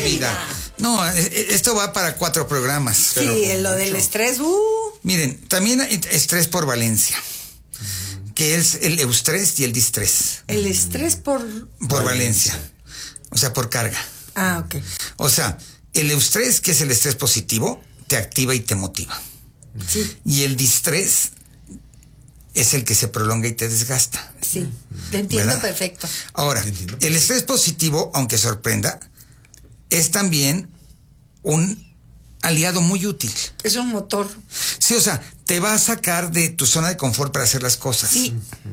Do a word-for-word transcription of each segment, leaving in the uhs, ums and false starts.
vida. No, esto va para cuatro programas. Sí, lo del estrés, uh. Miren, también hay estrés por valencia, que es el eustrés y el distrés. El estrés por... Por valencia, o sea, por carga. Ah, ok. O sea, el eustrés, que es el estrés positivo, te activa y te motiva. Sí. Y el distrés es el que se prolonga y te desgasta. Sí, te entiendo, ¿verdad? Perfecto. Ahora, el estrés positivo, aunque sorprenda, es también un aliado muy útil. Es un motor. Sí, o sea, te va a sacar de tu zona de confort para hacer las cosas. Sí.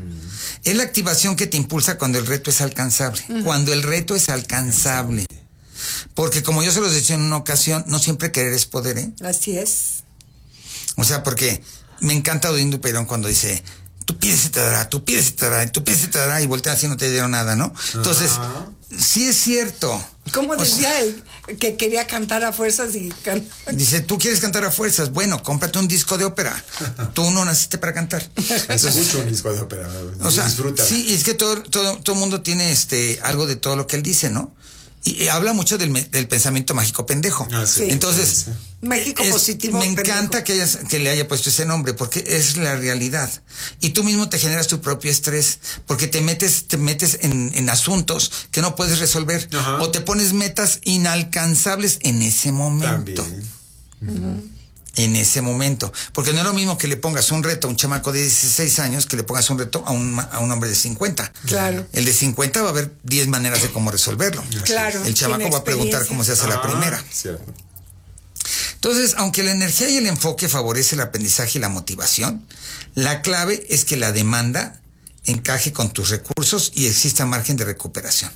Es la activación que te impulsa cuando el reto es alcanzable. Uh-huh. Cuando el reto es alcanzable. Porque como yo se los decía en una ocasión, no siempre querer es poder, ¿eh? Así es. O sea, porque me encanta Odín Dupeirón cuando dice, tú pides y te dará, tú pides y te dará, tú pides y te dará, y voltean así no te dieron nada, ¿no? Entonces, uh-huh. sí es cierto. ¿Cómo decía sea, él que quería cantar a fuerzas y can... Dice, tú quieres cantar a fuerzas, bueno, cómprate un disco de ópera. Tú no naciste para cantar. Entonces, escucho un disco de ópera. O sea, disfruta. Sí, es que todo, todo, todo mundo tiene este algo de todo lo que él dice, ¿no? Y, y habla mucho del, del pensamiento mágico pendejo. Ah, sí. Entonces, sí, sí. México es, positivo. Me pendejo. encanta que, hayas, que le haya puesto ese nombre, porque es la realidad. Y tú mismo te generas tu propio estrés, porque te metes, te metes en, en asuntos que no puedes resolver. Ajá. O te pones metas inalcanzables en ese momento. También. Uh-huh. En ese momento. Porque no es lo mismo que le pongas un reto a un chamaco de dieciséis años que le pongas un reto a un, a un hombre de cincuenta. Claro. El de cincuenta va a haber diez maneras de cómo resolverlo. Claro. El chamaco va a preguntar cómo se hace ah, la primera. Cierto. Entonces, aunque la energía y el enfoque favorece el aprendizaje y la motivación, la clave es que la demanda encaje con tus recursos y exista margen de recuperación.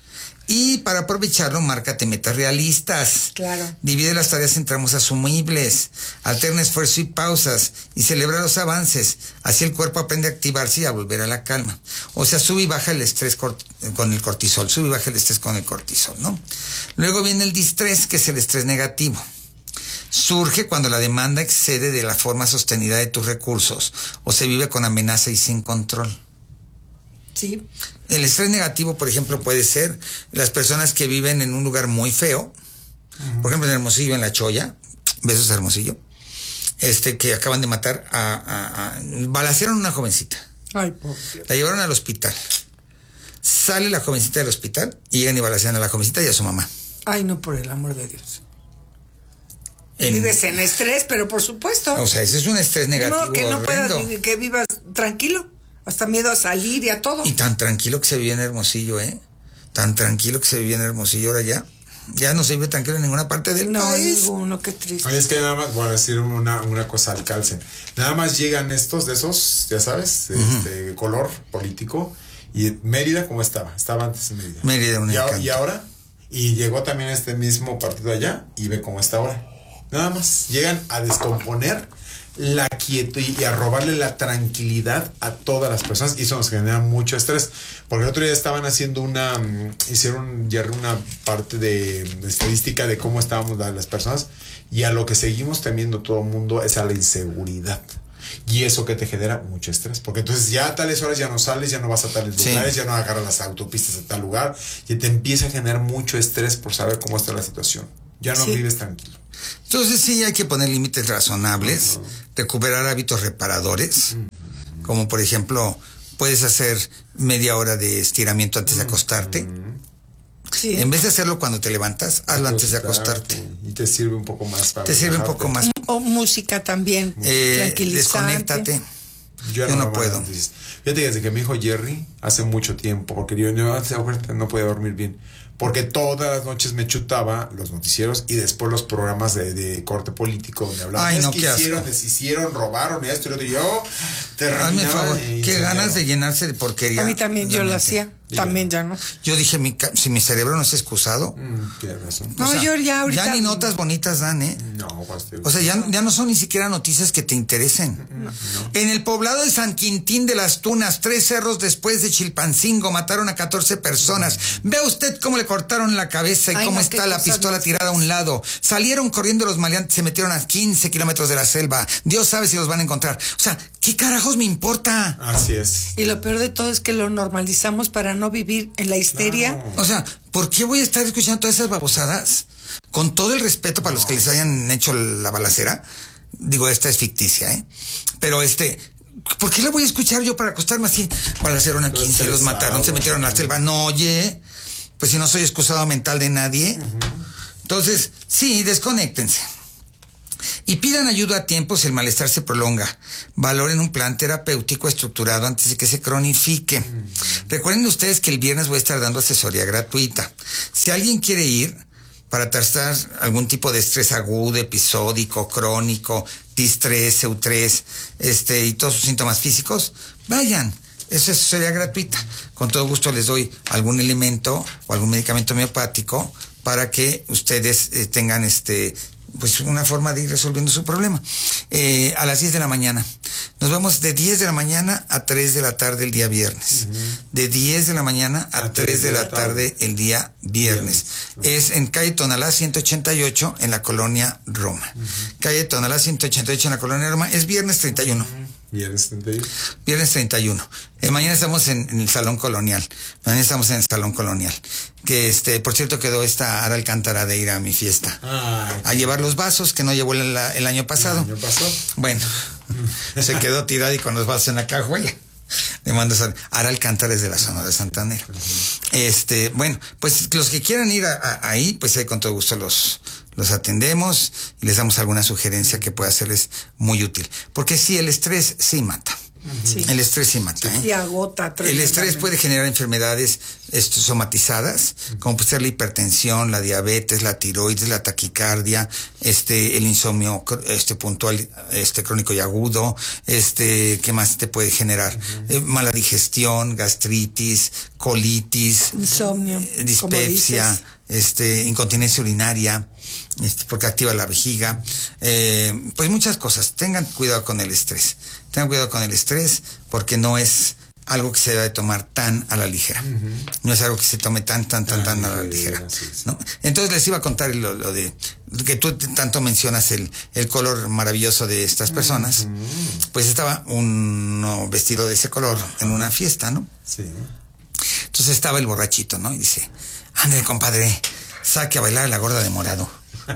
Y para aprovecharlo, márcate metas realistas. Claro. Divide las tareas en tramos asumibles. Alterna esfuerzo y pausas. Y celebra los avances. Así el cuerpo aprende a activarse y a volver a la calma. O sea, sube y baja el estrés cort- con el cortisol. Sube y baja el estrés con el cortisol, ¿no? Luego viene el distrés, que es el estrés negativo. Surge cuando la demanda excede de la forma sostenida de tus recursos. O se vive con amenaza y sin control. Sí. El estrés negativo, por ejemplo, puede ser las personas que viven en un lugar muy feo, uh-huh. por ejemplo en Hermosillo, en La Choya, besos a Hermosillo, este, que acaban de matar a, a, a balacearon a una jovencita. Ay, pobre. La llevaron al hospital. Sale la jovencita del hospital y llegan y balacean a la jovencita y a su mamá. Ay, no, por el amor de Dios. En, Vives en estrés, pero por supuesto. O sea, ese es un estrés negativo. No, que no horrendo. puedas, que vivas tranquilo. Hasta miedo a salir y a todo. Y tan tranquilo que se vive en Hermosillo, ¿eh? Tan tranquilo que se vive en Hermosillo ahora ya. Ya no se vive tranquilo en ninguna parte del no, país. No, ninguno, qué triste. Oye, es que nada más, voy a decir una, una cosa al calce. Nada más llegan estos de esos, ya sabes, de uh-huh. este color político. Y Mérida, ¿cómo estaba? Estaba antes en Mérida. Mérida, un encanto. Y, y ahora, y llegó también este mismo partido allá y ve cómo está ahora. Nada más llegan a descomponer la quietud y a robarle la tranquilidad a todas las personas, y eso nos genera mucho estrés, porque el otro día estaban haciendo una hicieron ya una parte de, de estadística de cómo estábamos las personas, y a lo que seguimos temiendo todo el mundo es a la inseguridad, y eso que te genera mucho estrés, porque entonces ya a tales horas ya no sales, ya no vas a tales sí. lugares, ya no agarras las autopistas a tal lugar, y te empieza a generar mucho estrés por saber cómo está la situación, ya no sí. vives tranquilo. Entonces sí hay que poner límites razonables, uh-huh. recuperar hábitos reparadores, uh-huh. como por ejemplo puedes hacer media hora de estiramiento antes de acostarte. Uh-huh. Sí. En vez de hacerlo cuando te levantas, hazlo antes de acostarte. Y te sirve un poco más para Te sirve un poco más. O música también. Eh, desconéctate. Yo, yo no, no puedo. Antes. Fíjate, desde que mi hijo Jerry, hace mucho tiempo, porque yo no, no podía dormir bien, porque todas las noches me chutaba los noticieros y después los programas de, de corte político donde hablaban. Ay, es no, que qué hicieron, asco. deshicieron, robaron y esto y lo otro. Y yo Hazme favor, qué ganas de llenarse de porquería. A mí también yo lo hacía. También ya no. Yo dije, mi, si mi cerebro no es excusado. Mm, tienes razón. No, o sea, yo ya ahorita. Ya ni notas bonitas dan, ¿eh? No, bastante. O sea, ya, ya no son ni siquiera noticias que te interesen. No. En el poblado de San Quintín de las Tunas, tres cerros después de Chilpancingo, mataron a catorce personas. Mm. Vea usted cómo le cortaron la cabeza y Ay, cómo no, está la pistola no. tirada a un lado. Salieron corriendo los maleantes, se metieron a quince kilómetros de la selva. Dios sabe si los van a encontrar. O sea, ¿qué carajos me importa? Así es. Y lo peor de todo es que lo normalizamos para no vivir en la histeria. No. O sea, ¿por qué voy a estar escuchando todas esas babosadas? Con todo el respeto para no. los que les hayan hecho la balacera, digo, esta es ficticia, ¿eh? Pero este, ¿por qué la voy a escuchar yo para acostarme así? Balacearon a quince, los mataron, se metieron a la selva. No, oye, pues si no soy excusado mental de nadie. Uh-huh. Entonces, sí, desconéctense. Y pidan ayuda a tiempo si el malestar se prolonga. Valoren un plan terapéutico estructurado antes de que se cronifique. Mm. Recuerden ustedes que el viernes voy a estar dando asesoría gratuita. Si alguien quiere ir para tratar algún tipo de estrés agudo, episódico, crónico, distrés, eutrés, este, y todos sus síntomas físicos, vayan. Eso es asesoría gratuita. Con todo gusto les doy algún elemento o algún medicamento homeopático para que ustedes eh, tengan este... pues una forma de ir resolviendo su problema. Eh, a las diez de la mañana. Nos vamos de diez de la mañana a tres de la tarde el día viernes. Uh-huh. De diez de la mañana a, a tres de la tarde, tarde el día viernes. Uh-huh. Es en calle Tonalá ciento ochenta y ocho en la colonia Roma. Uh-huh. Calle Tonalá ciento ochenta y ocho en la colonia Roma. Es viernes treinta y uno. Uh-huh. Viernes treinta y uno. Viernes treinta y uno. Eh, mañana estamos en, en el Salón Colonial. Mañana estamos en el Salón Colonial. Que este, por cierto, quedó esta Ara Alcántara de ir a mi fiesta. Ay, a llevar los vasos que no llevó el, el año pasado. ¿El año pasado? Bueno, se quedó tirada y con los vasos en la cajuela. Le mando a Ara Alcántara desde la zona de Santander. Este, bueno, pues los que quieran ir a, a, ahí, pues ahí con todo gusto los, los atendemos y les damos alguna sugerencia que pueda serles muy útil. Porque sí, el estrés sí mata. Sí. El estrés sí mata, ¿eh? Sí, agota. El estrés puede generar enfermedades esto, somatizadas, como puede ser la hipertensión, la diabetes, la tiroides, la taquicardia, este, el insomnio este puntual, este crónico y agudo, este, ¿qué más te puede generar? Uh-huh. Eh, mala digestión, gastritis, colitis, insomnio, eh, dispepsia, este, incontinencia urinaria, este, porque activa la vejiga, eh, pues muchas cosas. Tengan cuidado con el estrés. Tengan cuidado con el estrés porque no es algo que se debe tomar tan a la ligera. Uh-huh. No es algo que se tome tan, tan, tan, tan a la ligera, ¿no? Entonces les iba a contar lo, lo de que tú tanto mencionas el, el color maravilloso de estas personas. Uh-huh. Pues estaba uno vestido de ese color en una fiesta, ¿no? Sí. Entonces estaba el borrachito, ¿no? Y dice, ándale, compadre, saque a bailar a la gorda de morado.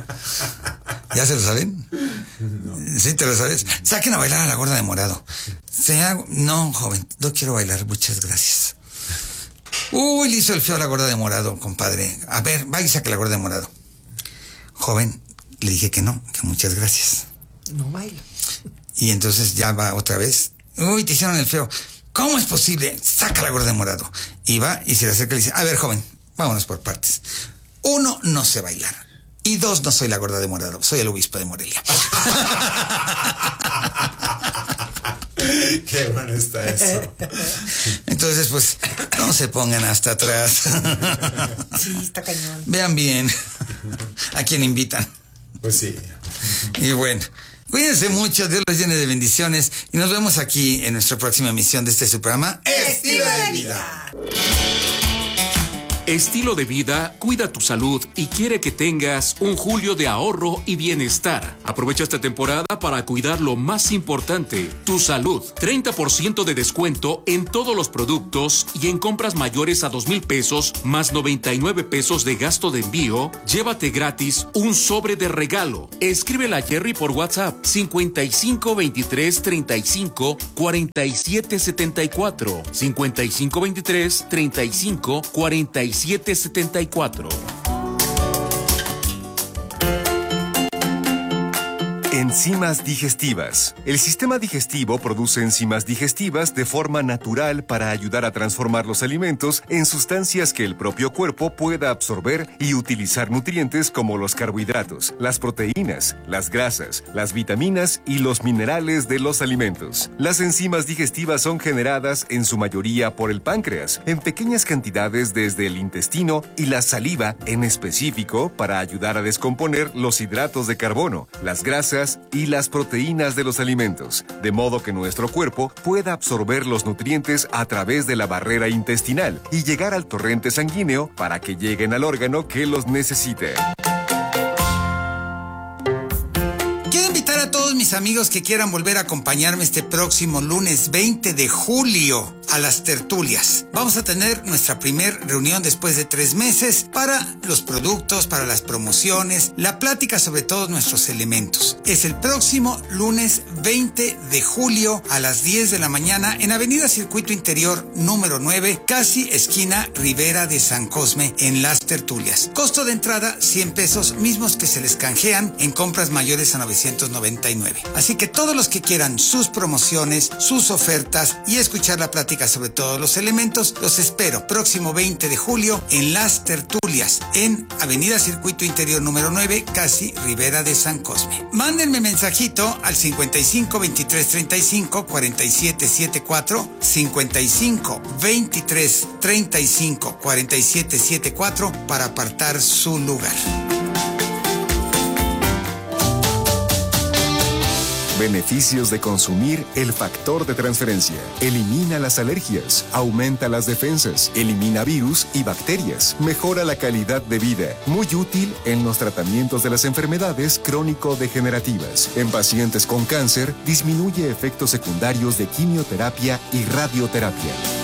¿Ya se lo saben? No. ¿Sí te lo sabes? Saquen a bailar a la gorda de morado. Señora, no, joven, no quiero bailar, muchas gracias. Uy, le hizo el feo a la gorda de morado, compadre. A ver, vaya y saque a la gorda de morado. Joven, le dije que no, que muchas gracias. No baila. Y entonces ya va otra vez. Uy, te hicieron el feo. ¿Cómo es posible? Saca a la gorda de morado. Y va y se le acerca y le dice, a ver, joven, vámonos por partes. Uno, no sé bailar. Y dos, no soy la gorda de morado, soy el obispo de Morelia. Qué bueno está eso. Entonces, pues, no se pongan hasta atrás. Sí, está cañón. Vean bien a quién invitan. Pues sí. Y bueno, cuídense mucho, Dios los llene de bendiciones y nos vemos aquí en nuestra próxima emisión de este su programa Estilo de Vida. Estilo de Vida cuida tu salud y quiere que tengas un julio de ahorro y bienestar. Aprovecha esta temporada para cuidar lo más importante, tu salud. treinta por ciento de descuento en todos los productos y en compras mayores a dos mil pesos más noventa y nueve pesos de gasto de envío. Llévate gratis un sobre de regalo. Escríbela a Jerry por WhatsApp cincuenta y cinco veintitrés treinta y cinco cuarenta y siete setenta y cuatro. cincuenta y cinco veintitrés treinta y cinco cuarenta y siete setenta y cuatro. Enzimas digestivas. El sistema digestivo produce enzimas digestivas de forma natural para ayudar a transformar los alimentos en sustancias que el propio cuerpo pueda absorber y utilizar nutrientes como los carbohidratos, las proteínas, las grasas, las vitaminas y los minerales de los alimentos. Las enzimas digestivas son generadas en su mayoría por el páncreas, en pequeñas cantidades desde el intestino y la saliva en específico para ayudar a descomponer los hidratos de carbono, las grasas y las proteínas de los alimentos, de modo que nuestro cuerpo pueda absorber los nutrientes a través de la barrera intestinal y llegar al torrente sanguíneo para que lleguen al órgano que los necesite. Quiero invitar a todos todos mis amigos que quieran volver a acompañarme este próximo lunes veinte de julio a las tertulias. Vamos a tener nuestra primer reunión después de tres meses para los productos, para las promociones, la plática sobre todos nuestros elementos. Es el próximo lunes veinte de julio a las diez de la mañana en Avenida Circuito Interior número nueve, casi esquina Rivera de San Cosme, en las tertulias. Costo de entrada cien pesos, mismos que se les canjean en compras mayores a novecientos noventa y nueve. Así que todos los que quieran sus promociones, sus ofertas y escuchar la plática sobre todos los elementos, los espero próximo veinte de julio en las tertulias en Avenida Circuito Interior número nueve, casi Rivera de San Cosme. Mándenme mensajito al cincuenta y cinco veintitrés treinta y cinco cuarenta y siete setenta y cuatro, cincuenta y cinco veintitrés treinta y cinco cuarenta y siete setenta y cuatro para apartar su lugar. Beneficios de consumir el factor de transferencia. Elimina las alergias, aumenta las defensas, elimina virus y bacterias, mejora la calidad de vida. Muy útil en los tratamientos de las enfermedades crónico-degenerativas. En pacientes con cáncer, disminuye efectos secundarios de quimioterapia y radioterapia.